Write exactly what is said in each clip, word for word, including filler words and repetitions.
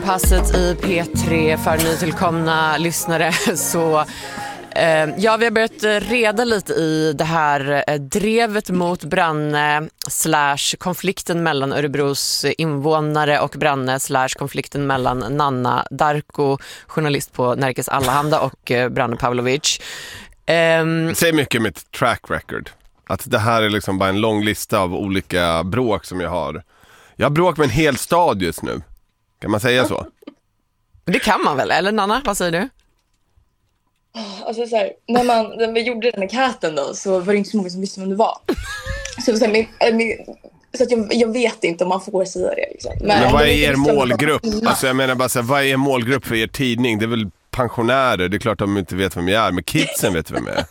Morgonpasset i P tre för nytillkomna lyssnare. Så eh, ja, vi har börjat reda lite i det här eh, drevet mot Branne slash konflikten mellan Örebros invånare och Branne slash konflikten mellan Nanna Darko, journalist på Nerikes Allehanda, och eh, Branne Pavlovic. Um, Säg mycket mitt track record. Att det här är liksom bara en lång lista av olika bråk som jag har. Jag har bråk med en hel stad just nu. Kan man säga så? Det kan man väl? Eller Nanna, vad säger du? Alltså så här, när, man, när vi gjorde den enkäten då, så var det inte så många som visste vem det var. Så, så, här, men, men, så att jag, jag vet inte om man får säga det. Liksom. Men, men vad är er liksom målgrupp? Alltså jag menar bara så här, vad är er målgrupp för er tidning? Det är väl pensionärer, det är klart de inte vet vem jag är. Men kidsen vet vem jag är.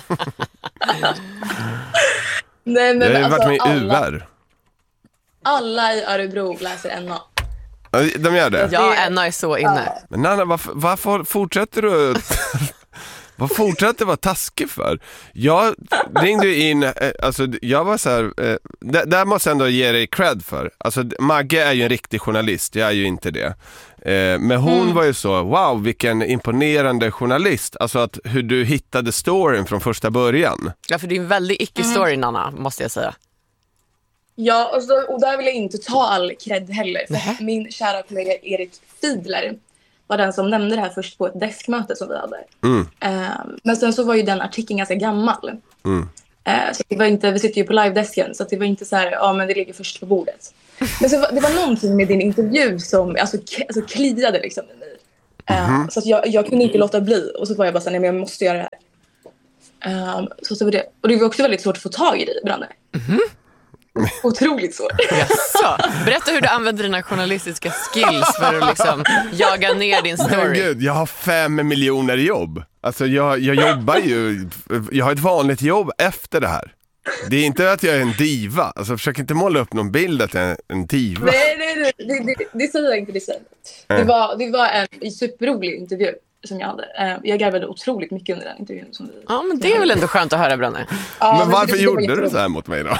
Nej, men jag har ju alltså, varit med i alla, U R. Alla i Örebro läser N A. De gör det? Ja, N A är så inne. Ja. Men Nanna, varför, varför fortsätter du vad fortsätter vara taskig för? Jag ringde ju in, alltså jag var så här, där, där måste jag ändå ge dig cred för. Alltså Magge är ju en riktig journalist, jag är ju inte det. Men hon mm. var ju så, wow, vilken imponerande journalist. Alltså att hur du hittade storyn från första början. Ja, för det är en väldigt icke-story, mm. Nanna, måste jag säga. Ja, och, så, och där vill jag inte ta all cred heller. För Nä. Min kära kollega Erik Fiedler var den som nämnde det här först på ett deskmöte som vi hade. Mm. Uh, men sen så var ju den artikeln ganska gammal. Mm. Uh, så det var inte, vi sitter ju på live-desken, så det var inte så här, ja men det ligger först på bordet. Men så, det var någonting med din intervju som alltså, k- alltså, kliade liksom i mig. Uh, mm. Så att jag, jag kunde inte låta bli. Och så var jag bara så här, nej men jag måste göra det här. Uh, så, så var det. Och det var också väldigt svårt att få tag i dig, Branne. Mm. Otroligt svårt. Jaså. Berätta hur du använder dina journalistiska skills för att liksom jaga ner din story. Men Gud, jag har fem miljoner jobb. Alltså jag, jag jobbar ju, jag har ett vanligt jobb efter det här. Det är inte att jag är en diva. Alltså försök inte måla upp någon bild att jag är en diva. Nej, nej, nej. Det, det, det säger jag inte. Det, säger. det, var, det var en superrolig intervju som jag hade. Jag garvade otroligt mycket under den intervjun. Som vi, ja, men det är väl ändå skönt att höra, Branne. Ja, men, men varför det, det gjorde du så här mot mig då?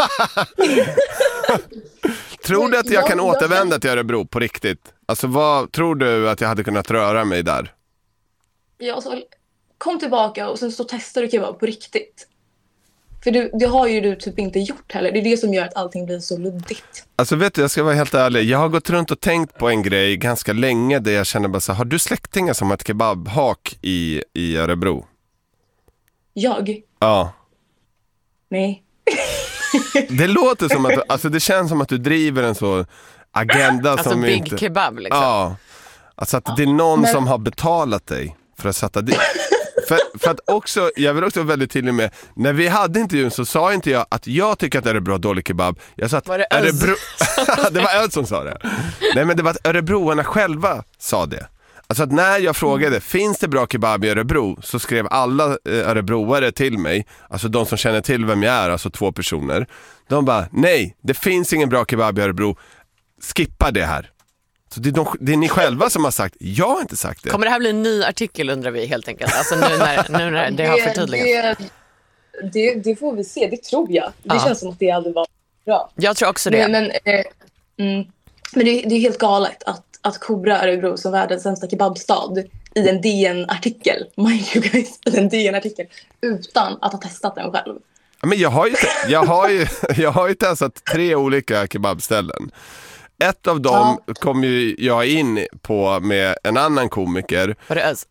Tror du att jag kan återvända till Örebro på riktigt? Alltså vad tror du att jag hade kunnat röra mig där? Ja, alltså, kom tillbaka och sen så testar du kebab på riktigt. För du, det har ju du typ inte gjort heller. Det är det som gör att allting blir så luddigt. Alltså vet du, jag ska vara helt ärlig. Jag har gått runt och tänkt på en grej ganska länge där jag känner bara så här, har du släktingar som har ett kebabhak i, i Örebro? Jag? Ja. Nej. Det låter som att, alltså det känns som att du driver en så agenda alltså som big inte... kebab liksom. Ja. Alltså att det är någon Men... som har betalat dig för att sätta dit. För, för att också, jag vill också vara väldigt tydlig med, när vi hade intervjun så sa inte jag att jag tycker att det är bra dålig kebab. Jag sa att var det Örebro... det var Öd som sa det. Nej, men det var att örebroarna själva sa det. Alltså att när jag frågade, mm. finns det bra kebab i Örebro? Så skrev alla örebroare till mig, alltså de som känner till vem jag är, alltså två personer. De bara, nej, det finns ingen bra kebab i Örebro. Skippa det här. Så det är, de, det är ni själva som har sagt. Jag har inte sagt det. Kommer det här bli en ny artikel, undrar vi helt enkelt? Alltså nu när, nu när det har förtydligats. Det, det, det får vi se, det tror jag. Det ja. Känns som att det aldrig var bra. Jag tror också det. Men, men, eh, mm, men det, det är helt galet att, att kobra Örebro som världens sämsta kebabstad i en D N-artikel. Mind you guys, i en D N-artikel. Utan att ha testat den själv. Men jag har ju, jag har ju, jag har ju testat tre olika kebabställen. Ett av dem ja. kom ju jag in på med en annan komiker. Var det Öz?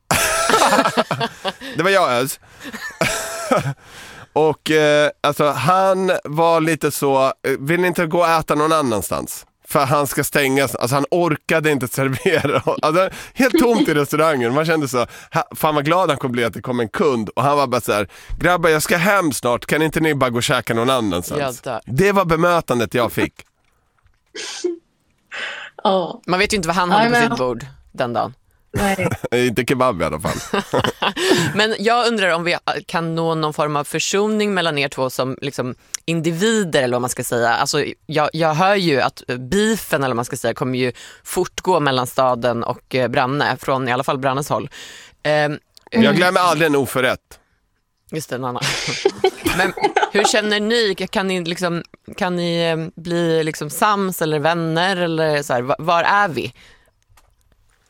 Det var jag, Öz. Och eh, alltså han var lite så, vill inte gå och äta någon annanstans. För han ska stängas, alltså han orkade inte servera. Alltså, helt tomt i restaurangen. Man kände så, fan vad glad han kom bli att det kom en kund. Och han var bara så här, grabbar jag ska hem snart, kan inte ni bara gå och käka någon annanstans? Det var bemötandet jag fick. Oh. Man vet ju inte vad han hade på sitt bord den dagen. Nej. Inte kebab i alla fall. Men jag undrar om vi kan nå någon form av försoning mellan er två som liksom individer, eller vad man ska säga. Alltså, jag, jag hör ju att beefen, eller vad man ska säga, kommer ju fortgå mellan staden och Branne, från i alla fall Brannes håll. Um, jag glömmer aldrig en oförrätt. Just det, Nanna. Men hur känner ni? Kan ni, liksom, kan ni bli liksom sams eller vänner? Eller så här, var är vi?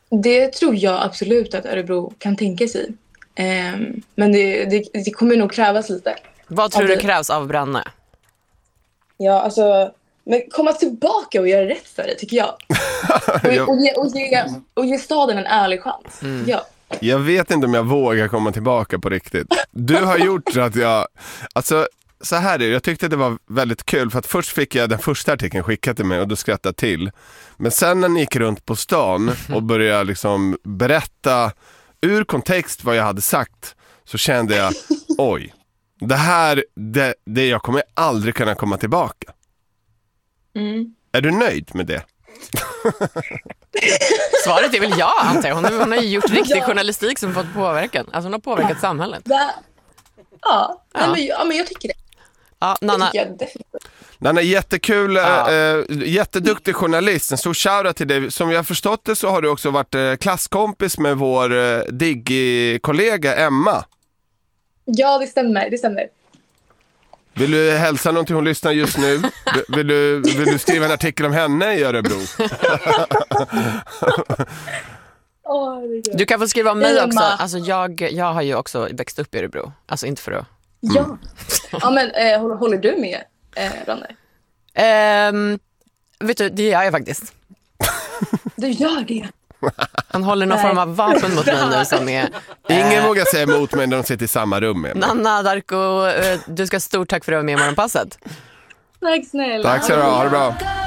Det tror jag absolut att Örebro kan tänka sig. Um, men det, det, det kommer nog krävas lite. Vad tror du krävs av Branne? Ja, alltså... Men komma tillbaka och göra rätt för det, tycker jag. Och, och, ge, och, ge, och ge staden en ärlig chans. Mm. Ja. Jag vet inte om jag vågar komma tillbaka på riktigt. Du har gjort så att jag... Alltså, så här är det. Jag tyckte det var väldigt kul. För att först fick jag den första artikeln skickad till mig och då skrattade till. Men sen när ni gick runt på stan och började liksom berätta ur kontext vad jag hade sagt, så kände jag, oj, det här, det, det jag kommer aldrig kunna komma tillbaka. Mm. Är du nöjd med det? Svaret är väl ja, antar jag. Hon har, hon har gjort riktig journalistik som fått påverkan. Alltså hon har påverkat samhället. Det, ja, ja. Nej, men, ja, men jag tycker det. Ja, Nanna. Det tycker jag definitivt. Nanna, jättekul, Ja. äh, jätteduktig journalist. En stor shoutout till dig. Som jag har förstått det så har du också varit äh, klasskompis med vår äh, Diggi-kollega Emma. Ja, det stämmer, det stämmer. Vill du hälsa någonting, hon lyssnar just nu? Vill du, vill du skriva en artikel om henne i Örebro? Oh, du kan få skriva om mig Emma. också. Alltså jag, jag har ju också växt upp i Örebro. Alltså inte för att... Ja, mm. ja men äh, håller, håller du med, äh, Branne? Um, vet du, det gör jag faktiskt. Du gör det? Han håller någon Nej. form av vapen mot mig nu som är... Ingen äh, vågar säga emot mig när de sitter i samma rum med mig. Nanna, Darko, du ska ha stort tack för att du var med i Morgonpasset. Tack snälla. Tack så du ha, ha det bra.